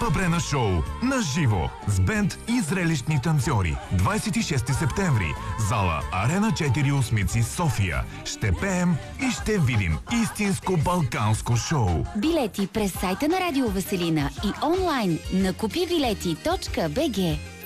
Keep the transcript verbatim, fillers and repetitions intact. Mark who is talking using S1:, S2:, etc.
S1: Габрена Шоу на живо с бенд и зрелищни танцори. двадесет и шести септември. Зала Арена четири Осмици, София. Ще пеем и ще видим истинско балканско шоу.
S2: Билети през сайта на Радио Веселина и онлайн на купи билети точка би джи.